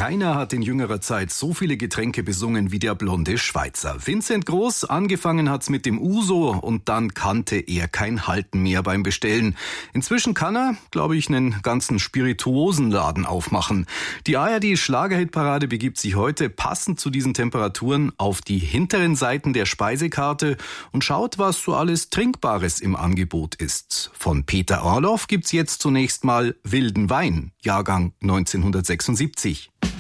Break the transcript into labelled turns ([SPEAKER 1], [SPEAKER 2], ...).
[SPEAKER 1] Keiner hat in jüngerer Zeit so viele Getränke besungen wie der blonde Schweizer. Vincent Groß, angefangen hat's mit dem Uso und dann kannte er kein Halten mehr beim Bestellen. Inzwischen kann er, glaube ich, einen ganzen Spirituosenladen aufmachen. Die ARD-Schlagerhitparade begibt sich heute passend zu diesen Temperaturen auf die hinteren Seiten der Speisekarte und schaut, was so alles Trinkbares im Angebot ist. Von Peter Orloff gibt's jetzt zunächst mal wilden Wein, Jahrgang 1976.